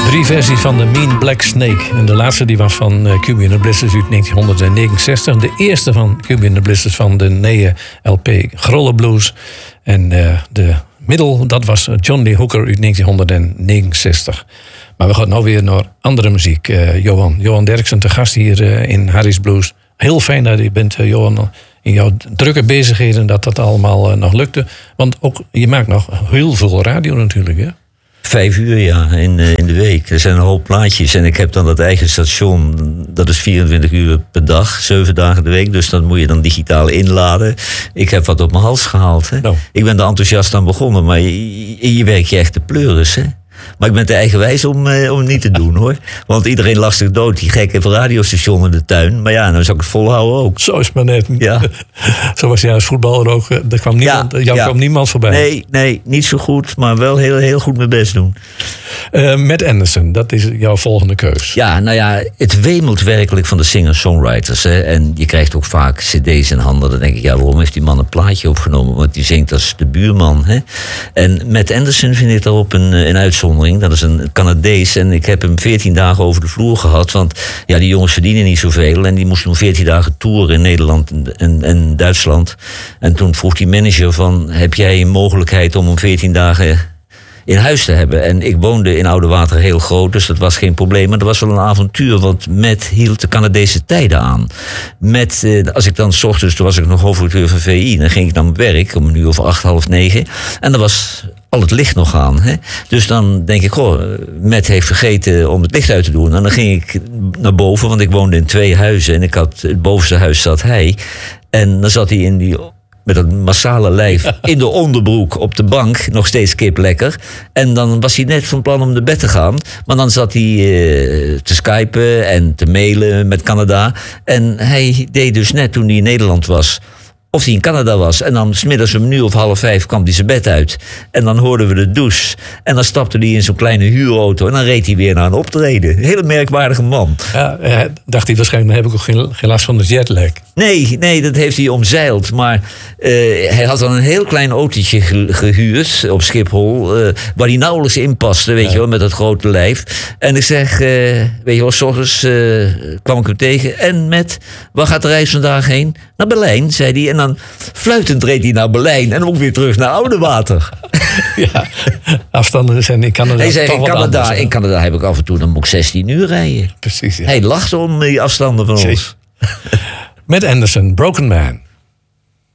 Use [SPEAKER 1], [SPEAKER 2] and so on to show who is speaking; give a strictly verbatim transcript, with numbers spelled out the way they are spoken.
[SPEAKER 1] Drie versies van de Mean Black Snake. En de laatste die was van uh, Cuban and the Blizzards uit negentien negenenzestig. De eerste van Cuban and the Blizzards van de nieuwe L P Grolle Blues. En uh, de middel, dat was John Lee Hooker uit negentien negenenzestig. Maar we gaan nou weer naar andere muziek. Uh, Johan. Johan Derksen te gast hier uh, in Harry's Blues. Heel fijn dat je bent, uh, Johan. In jouw drukke bezigheden dat dat allemaal uh, nog lukte. Want ook, je maakt nog heel veel radio natuurlijk, hè?
[SPEAKER 2] Vijf uur, ja, in, uh, in de week. Er zijn een hoop plaatjes. En ik heb dan dat eigen station. Dat is vierentwintig uur per dag, zeven dagen de week. Dus dat moet je dan digitaal inladen. Ik heb wat op mijn hals gehaald. Hè.
[SPEAKER 1] Nou.
[SPEAKER 2] Ik ben er enthousiast aan begonnen. Maar je, je werkt je echt de pleuris, hè. Maar ik ben te eigenwijs om, uh, om het niet te doen, hoor. Want iedereen lacht zich dood, die gekke radiostation in de tuin. Maar ja, nou zou ik het volhouden ook.
[SPEAKER 1] Zo is het maar net.
[SPEAKER 2] Ja.
[SPEAKER 1] Zo was jij als voetballer ook. Er kwam niemand,
[SPEAKER 2] ja,
[SPEAKER 1] jou
[SPEAKER 2] ja.
[SPEAKER 1] kwam niemand voorbij.
[SPEAKER 2] Nee, nee, niet zo goed, maar wel heel, heel goed mijn best doen.
[SPEAKER 1] Uh, Matt Anderson, dat is jouw volgende keus.
[SPEAKER 2] Ja, nou ja, het wemelt werkelijk van de singer-songwriters. Hè. En je krijgt ook vaak cd's in handen. Dan denk ik, ja, waarom heeft die man een plaatje opgenomen? Want die zingt als de buurman. Hè. En Matt Anderson vind ik daarop een, een uitzondering. Dat is een Canadees en ik heb hem veertien dagen over de vloer gehad. Want ja, die jongens verdienen niet zoveel. En die moesten nog veertien dagen toeren in Nederland en, en, en Duitsland. En toen vroeg die manager van, heb jij een mogelijkheid om hem veertien dagen in huis te hebben? En ik woonde in Oudewater heel groot, dus dat was geen probleem. Maar dat was wel een avontuur, want Matt hield de Canadese tijden aan. Met, eh, als ik dan 's ochtends, toen was ik nog hoofdredacteur van V I, dan ging ik naar mijn werk om een uur of acht, half negen. En dan was al het licht nog aan. Hè? Dus dan denk ik, goh, Matt heeft vergeten om het licht uit te doen. En dan ging ik naar boven, want ik woonde in twee huizen. En ik had, het bovenste huis zat hij. En dan zat hij in die, met dat massale lijf in de onderbroek op de bank. Nog steeds kip lekker. En dan was hij net van plan om naar bed te gaan. Maar dan zat hij uh, te skypen en te mailen met Canada. En hij deed dus net toen hij in Nederland was, of hij in Canada was. En dan 's middags om een uur of half vijf kwam hij zijn bed uit. En dan hoorden we de douche. En dan stapte hij in zo'n kleine huurauto. En dan reed hij weer naar een optreden. Een hele merkwaardige man.
[SPEAKER 1] Ja, ja, dacht hij waarschijnlijk, dan heb ik ook geen, geen last van de jetlag.
[SPEAKER 2] Nee, nee, dat heeft hij omzeild. Maar uh, hij had dan een heel klein autootje ge- gehuurd op Schiphol. Uh, waar hij nauwelijks in paste, weet ja. je wel, met dat grote lijf. En ik zeg, uh, weet je wel, 's ochtends uh, kwam ik hem tegen. En met, waar gaat de reis vandaag heen? Naar Berlijn, zei hij. En dan fluitend reed hij naar Berlijn. En ook weer terug naar Oudewater.
[SPEAKER 1] Ja, afstanden zijn in Canada.
[SPEAKER 2] Hij zei,
[SPEAKER 1] toch
[SPEAKER 2] in
[SPEAKER 1] wat
[SPEAKER 2] Canada,
[SPEAKER 1] anders,
[SPEAKER 2] in Canada heb ik af en toe, dan moet ik zestien uur rijden.
[SPEAKER 1] Precies, ja.
[SPEAKER 2] Hij lacht om die afstanden van
[SPEAKER 1] Precies.
[SPEAKER 2] ons.
[SPEAKER 1] Matt Anderson, Broken Man.